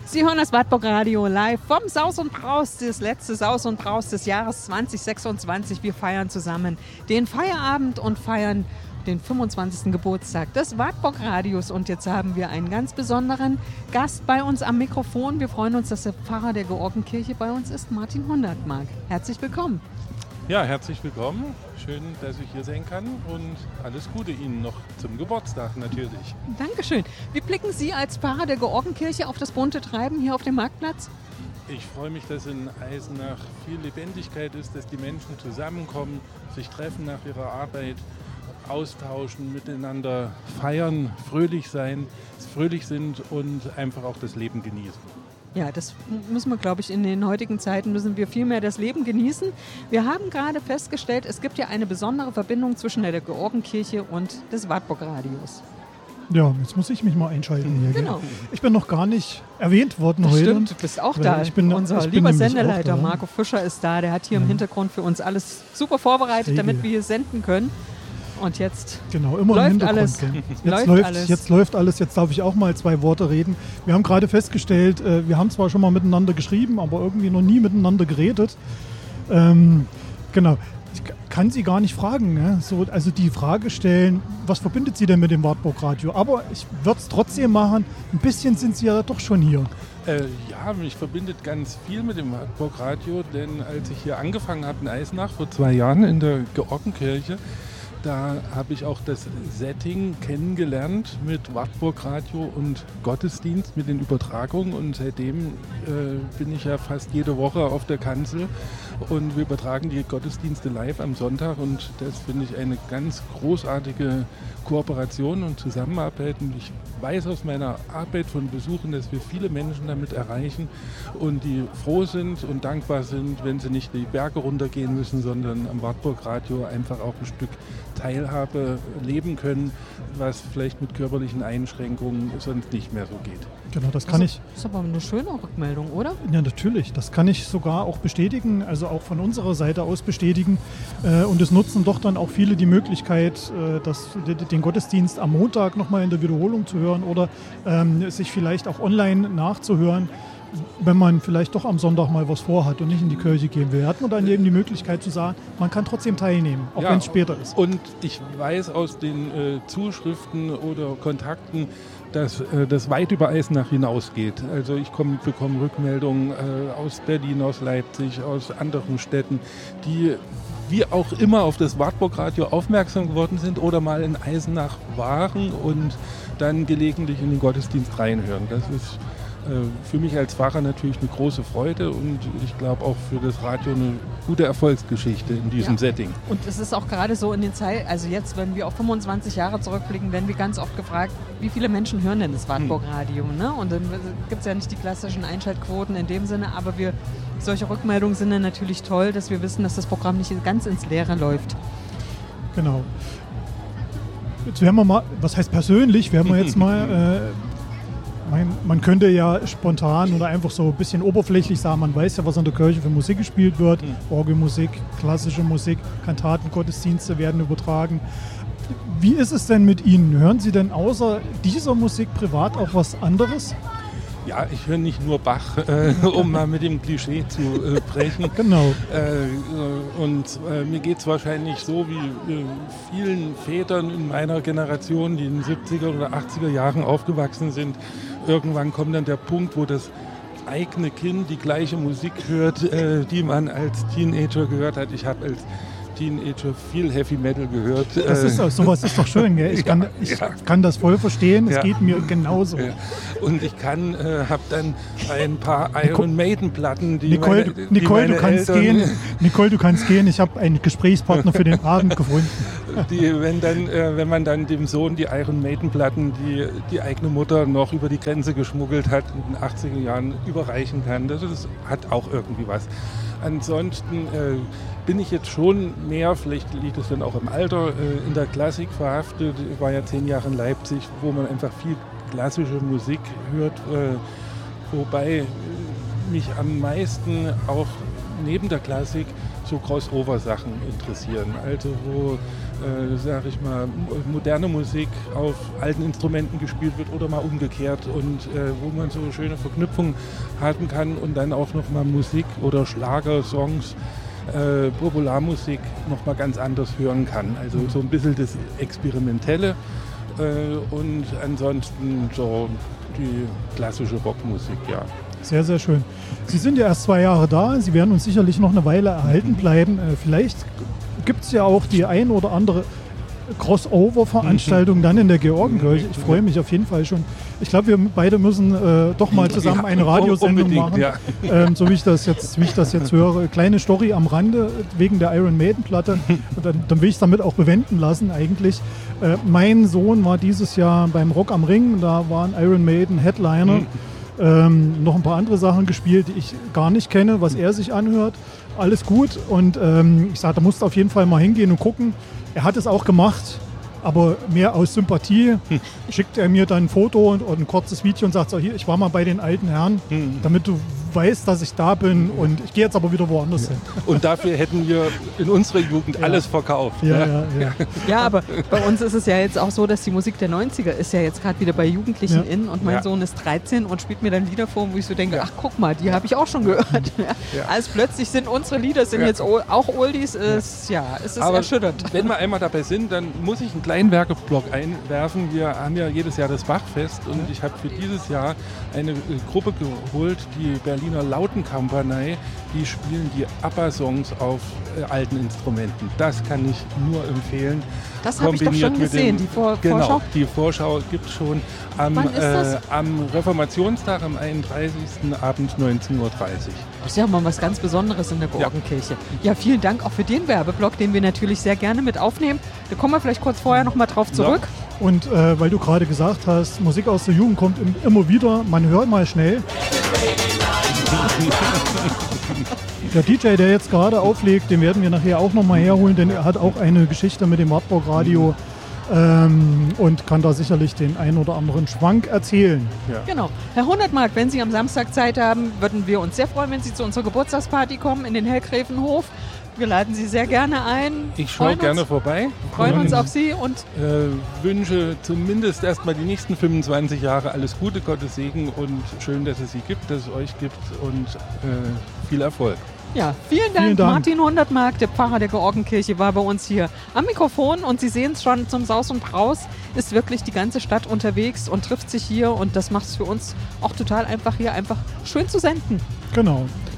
Sie hören das Wartburg Radio live vom Saus und Braus, das letzte Saus und Braus des Jahres 2026. Wir feiern zusammen den Feierabend und feiern den 25. Geburtstag des Wartburg Radios. Und jetzt haben wir einen ganz besonderen Gast bei uns am Mikrofon. Wir freuen uns, dass der Pfarrer der Georgenkirche bei uns ist, Martin Hundertmark. Herzlich willkommen. Ja, herzlich willkommen. Schön, dass ich hier sein kann und alles Gute Ihnen noch zum Geburtstag natürlich. Dankeschön. Wie blicken Sie als Pfarrer der Georgenkirche auf das bunte Treiben hier auf dem Marktplatz? Ich freue mich, dass in Eisenach viel Lebendigkeit ist, dass die Menschen zusammenkommen, sich treffen nach ihrer Arbeit, austauschen, miteinander feiern, fröhlich sind und einfach auch das Leben genießen. Ja, das müssen wir, glaube ich, in den heutigen Zeiten müssen wir viel mehr das Leben genießen. Wir haben gerade festgestellt, es gibt ja eine besondere Verbindung zwischen der Georgenkirche und des Wartburg Radios. Ja, jetzt muss ich mich mal einschalten hier. Genau. Ich bin noch gar nicht erwähnt worden heute. Stimmt, du bist auch da. Unser lieber Sendeleiter Marco Fischer ist da. Der hat hier im Hintergrund für uns alles super vorbereitet, damit wir hier senden können. Und jetzt immer läuft alles. Jetzt läuft alles. Jetzt darf ich auch mal 2 Worte reden. Wir haben gerade festgestellt, wir haben zwar schon mal miteinander geschrieben, aber irgendwie noch nie miteinander geredet. Ich kann Sie gar nicht fragen. Ne? Also die Frage stellen, was verbindet Sie denn mit dem Wartburg Radio? Aber ich würde es trotzdem machen. Ein bisschen sind Sie ja doch schon hier. Ja, mich verbindet ganz viel mit dem Wartburg Radio, denn als ich hier angefangen habe in Eisenach vor 2 Jahren in der Georgenkirche, da habe ich auch das Setting kennengelernt mit Wartburg Radio und Gottesdienst, mit den Übertragungen. Und seitdem bin ich ja fast jede Woche auf der Kanzel und wir übertragen die Gottesdienste live am Sonntag. Und das finde ich eine ganz großartige Kooperation und Zusammenarbeit. Und ich weiß aus meiner Arbeit von Besuchen, dass wir viele Menschen damit erreichen und die froh sind und dankbar sind, wenn sie nicht die Berge runtergehen müssen, sondern am Wartburg Radio einfach auch ein Stück Teilhabe leben können, was vielleicht mit körperlichen Einschränkungen sonst nicht mehr so geht. Genau, das kann ich. Das ist aber eine schöne Rückmeldung, oder? Ja, natürlich. Das kann ich sogar auch bestätigen, also auch von unserer Seite aus bestätigen. Und es nutzen doch dann auch viele die Möglichkeit, den Gottesdienst am Montag nochmal in der Wiederholung zu hören oder sich vielleicht auch online nachzuhören, wenn man vielleicht doch am Sonntag mal was vorhat und nicht in die Kirche gehen will. Hat man dann eben die Möglichkeit zu sagen, man kann trotzdem teilnehmen, auch wenn es später ist. Und ich weiß aus den Zuschriften oder Kontakten, dass das weit über Eisenach hinausgeht. Also ich bekomme Rückmeldungen aus Berlin, aus Leipzig, aus anderen Städten, die wie auch immer auf das Wartburg Radio aufmerksam geworden sind oder mal in Eisenach waren und dann gelegentlich in den Gottesdienst reinhören. Das ist für mich als Pfarrer natürlich eine große Freude und ich glaube auch für das Radio eine gute Erfolgsgeschichte in diesem Setting. Und es ist auch gerade so in den Zeiten, also jetzt, wenn wir auf 25 Jahre zurückblicken, werden wir ganz oft gefragt, wie viele Menschen hören denn das Wartburg Radio? Ne? Und dann gibt es ja nicht die klassischen Einschaltquoten in dem Sinne, aber solche Rückmeldungen sind dann natürlich toll, dass wir wissen, dass das Programm nicht ganz ins Leere läuft. Genau. Jetzt werden wir mal, was heißt persönlich, werden wir jetzt mal... Man könnte ja spontan oder einfach so ein bisschen oberflächlich sagen, man weiß ja, was in der Kirche für Musik gespielt wird. Orgelmusik, klassische Musik, Kantaten, Gottesdienste werden übertragen. Wie ist es denn mit Ihnen? Hören Sie denn außer dieser Musik privat auch was anderes? Ja, ich höre nicht nur Bach, um mal mit dem Klischee zu brechen. Genau. Mir geht es wahrscheinlich so wie vielen Vätern in meiner Generation, die in den 70er oder 80er Jahren aufgewachsen sind. Irgendwann kommt dann der Punkt, wo das eigene Kind die gleiche Musik hört, die man als Teenager gehört hat. Ich habe als Teenager viel Heavy Metal gehört. Das ist sowas ist doch schön, gell? Ich kann das voll verstehen, es geht mir genauso. Ja. Und ich habe dann ein paar Iron Maiden Platten, Nicole, du kannst gehen. Nicole, du kannst gehen. Ich habe einen Gesprächspartner für den Abend gefunden. Wenn man dann dem Sohn die Iron Maiden Platten, die eigene Mutter noch über die Grenze geschmuggelt hat, in den 80er Jahren überreichen kann, das hat auch irgendwie was. Ansonsten bin ich jetzt schon mehr, vielleicht liegt es dann auch im Alter, in der Klassik verhaftet. Ich war ja 10 Jahre in Leipzig, wo man einfach viel klassische Musik hört, wobei mich am meisten auch neben der Klassik so Crossover-Sachen interessieren. Also wo, sag ich mal, moderne Musik auf alten Instrumenten gespielt wird oder mal umgekehrt und wo man so schöne Verknüpfungen haben kann und dann auch nochmal Musik oder Schlager-Songs, Popularmusik nochmal ganz anders hören kann. Also so ein bisschen das Experimentelle und ansonsten so die klassische Rockmusik, ja. Sehr, sehr schön. Sie sind ja erst 2 Jahre da. Sie werden uns sicherlich noch eine Weile erhalten bleiben. Vielleicht gibt es ja auch die ein oder andere Crossover-Veranstaltung dann in der Georgenkirche. Ich freue mich auf jeden Fall schon. Ich glaube, wir beide müssen doch mal zusammen eine Radiosendung machen. Ja. So wie ich das jetzt höre. Kleine Story am Rande wegen der Iron Maiden-Platte. Und dann will ich es damit auch bewenden lassen eigentlich. Mein Sohn war dieses Jahr beim Rock am Ring. Da war ein Iron Maiden-Headliner. Noch ein paar andere Sachen gespielt, die ich gar nicht kenne, was er sich anhört. Alles gut. Und ich sage, da musst du auf jeden Fall mal hingehen und gucken. Er hat es auch gemacht, aber mehr aus Sympathie. Schickt er mir dann ein Foto und ein kurzes Video und sagt so, hier, ich war mal bei den alten Herren, damit du weißt, dass ich da bin und ich gehe jetzt aber wieder woanders hin. Und dafür hätten wir in unserer Jugend alles verkauft. Ja, aber bei uns ist es ja jetzt auch so, dass die Musik der 90er ist ja jetzt gerade wieder bei Jugendlichen in und mein Sohn ist 13 und spielt mir dann Lieder vor, wo ich so denke, ach guck mal, die habe ich auch schon gehört. Also plötzlich sind unsere Lieder jetzt auch Oldies, es ist aber erschütternd. Wenn wir einmal dabei sind, dann muss ich einen kleinen Werbeblock einwerfen. Wir haben ja jedes Jahr das Bachfest und ich habe für dieses Jahr eine Gruppe geholt, die Berliner Lautenkampanei, die spielen die ABBA-Songs auf alten Instrumenten. Das kann ich nur empfehlen. Das habe ich doch schon gesehen, die Vorschau? Genau, die Vorschau gibt es schon am Reformationstag, am 31. Abend 19.30 Uhr. Das ist ja mal was ganz Besonderes in der Georgenkirche. Ja, vielen Dank auch für den Werbeblock, den wir natürlich sehr gerne mit aufnehmen. Da kommen wir vielleicht kurz vorher noch mal drauf zurück. Ja. Und weil du gerade gesagt hast, Musik aus der Jugend kommt immer wieder, man hört mal schnell. Der DJ, der jetzt gerade auflegt, den werden wir nachher auch nochmal herholen, denn er hat auch eine Geschichte mit dem Wartburg Radio und kann da sicherlich den einen oder anderen Schwank erzählen. Ja. Genau. Herr Hundertmark, wenn Sie am Samstag Zeit haben, würden wir uns sehr freuen, wenn Sie zu unserer Geburtstagsparty kommen in den Hellgräfenhof. Wir laden Sie sehr gerne ein. Ich schaue gerne vorbei. Freuen uns auf Sie und wünsche zumindest erstmal die nächsten 25 Jahre alles Gute, Gottes Segen und schön, dass es Sie gibt, dass es euch gibt und viel Erfolg. Ja, vielen Dank. Martin Hundertmark, der Pfarrer der Georgenkirche, war bei uns hier am Mikrofon und Sie sehen es schon, zum Saus und Braus ist wirklich die ganze Stadt unterwegs und trifft sich hier und das macht es für uns auch total einfach, hier einfach schön zu senden. Genau.